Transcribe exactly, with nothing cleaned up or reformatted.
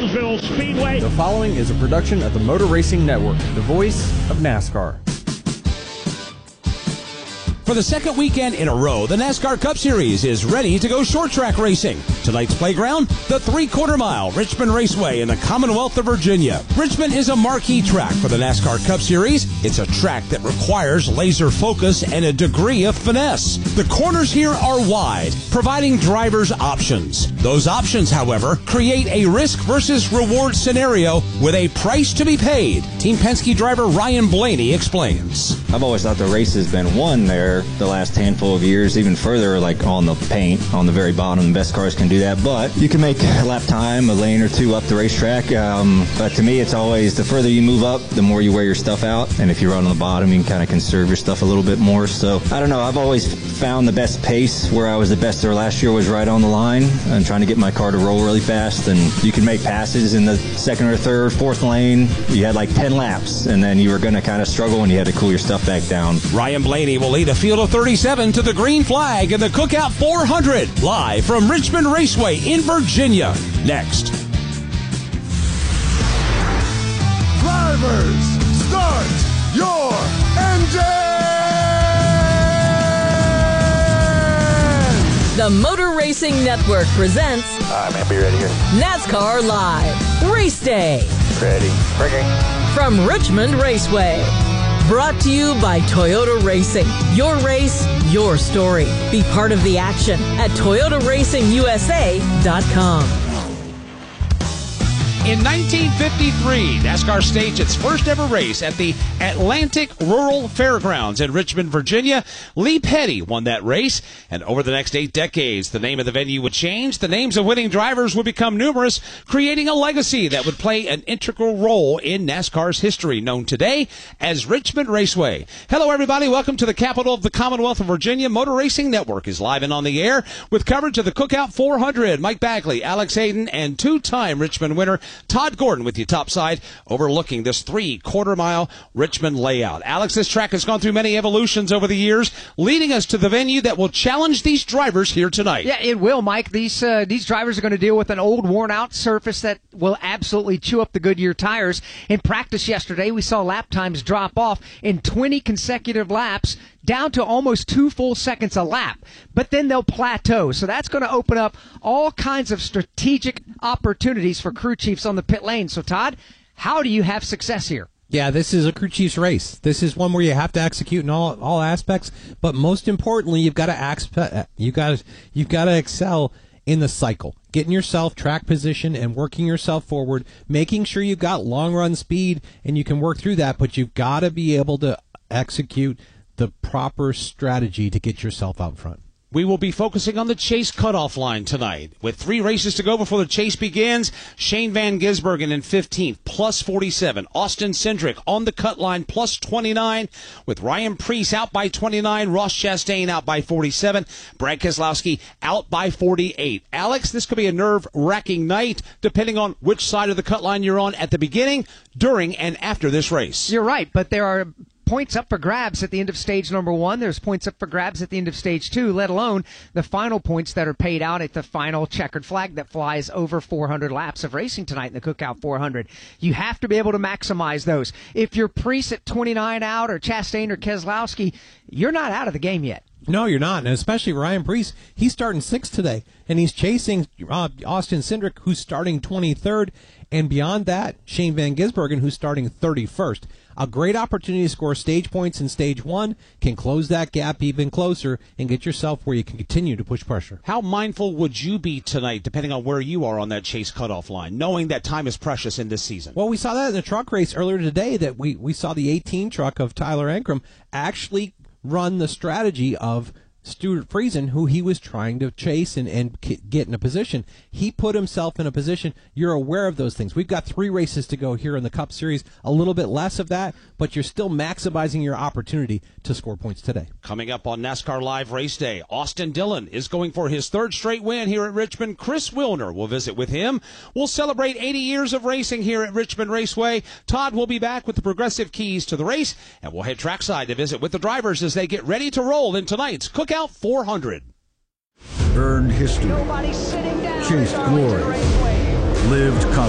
Evansville Speedway. The following is a production of the Motor Racing Network, the voice of NASCAR. For the second weekend in a row, the NASCAR Cup Series is ready to go short track racing. Tonight's playground, the three-quarter mile Richmond Raceway in the Commonwealth of Virginia. Richmond is a marquee track for the NASCAR Cup Series. It's a track that requires laser focus and a degree of finesse. The corners here are wide, providing drivers options. Those options, however, create a risk versus reward scenario with a price to be paid. Team Penske driver Ryan Blaney explains. I've always thought the race has been won there the last handful of years, even further like on the paint, on the very bottom. The best cars can do that, but you can make a lap time, a lane or two up the racetrack. Um, but to me, it's always the further you move up, the more you wear your stuff out. And if you run on the bottom, you can kind of conserve your stuff a little bit more. So I don't know. I've always found the best pace. Where I was the best there last year was right on the line and trying to get my car to roll really fast. And you can make passes in the second or third, fourth lane. You had like ten laps, and then you were going to kind of struggle and you had to cool your stuff back down. Ryan Blaney will lead a field of thirty-seven to the green flag in the Cookout four hundred, live from Richmond Raceway in Virginia. Next. Drivers, start your engine! The Motor Racing Network presents I'm happy ready here. NASCAR Live Race Day Ready. Ready. from Richmond Raceway. Brought to you by Toyota Racing. Your race, your story. Be part of the action at Toyota Racing U S A dot com. In nineteen fifty-three, NASCAR staged its first ever race at the Atlantic Rural Fairgrounds in Richmond, Virginia. Lee Petty won that race, and over the next eight decades, the name of the venue would change. The names of winning drivers would become numerous, creating a legacy that would play an integral role in NASCAR's history, known today as Richmond Raceway. Hello, everybody. Welcome to the capital of the Commonwealth of Virginia. Motor Racing Network is live and on the air with coverage of the Cookout four hundred. Mike Bagley, Alex Hayden, and two-time Richmond winner Todd Gordon with you topside, overlooking this three-quarter mile Richmond layout. Alex, this track has gone through many evolutions over the years, leading us to the venue that will challenge these drivers here tonight. Yeah, it will, Mike. These uh, these drivers are going to deal with an old, worn-out surface that will absolutely chew up the Goodyear tires. In practice yesterday, we saw lap times drop off in twenty consecutive laps, down to almost two full seconds a lap. But then they'll plateau. So that's going to open up all kinds of strategic opportunities for crew chiefs on the pit lane. So, Todd, how do you have success here? Yeah, this is a crew chief's race. This is one where you have to execute in all all aspects, but most importantly, you've got to expe- you got you've got to excel in the cycle, getting yourself track position and working yourself forward, making sure you've got long run speed and you can work through that, but you've got to be able to execute the proper strategy to get yourself out front. We will be focusing on the chase cutoff line tonight. With three races to go before the chase begins, Shane Van Gisbergen in fifteenth, plus forty-seven. Austin Cindric on the cut line, plus twenty-nine. With Ryan Preece out by twenty-nine. Ross Chastain out by forty-seven. Brad Keselowski out by forty-eight. Alex, this could be a nerve-wracking night, depending on which side of the cut line you're on at the beginning, during, and after this race. You're right, but there are points up for grabs at the end of stage number one. There's points up for grabs at the end of stage two, let alone the final points that are paid out at the final checkered flag that flies over four hundred laps of racing tonight in the Cookout four hundred. You have to be able to maximize those. If you're Preece at twenty-nine out or Chastain or Keselowski, you're not out of the game yet. No, you're not, and especially Ryan Preece. He's starting sixth today, and he's chasing uh, Austin Cindric, who's starting twenty-third, and beyond that, Shane Van Gisbergen, who's starting thirty-first. A great opportunity to score stage points in stage one, can close that gap even closer, and get yourself where you can continue to push pressure. How mindful would you be tonight, depending on where you are on that chase cutoff line, knowing that time is precious in this season? Well, we saw that in the truck race earlier today, that we, we saw the eighteen truck of Tyler Ankrum actually run the strategy of Stuart Friesen, who he was trying to chase and, and get in a position. He put himself in a position. You're aware of those things. We've got three races to go here in the Cup Series, a little bit less of that, but you're still maximizing your opportunity to score points today. Coming up on NASCAR Live Race Day, Austin Dillon is going for his third straight win here at Richmond. Chris Wilner will visit with him. We'll celebrate eighty years of racing here at Richmond Raceway. Todd will be back with the progressive keys to the race, and we'll head trackside to visit with the drivers as they get ready to roll in tonight's Cookout four hundred. Earned history, chased glory, lived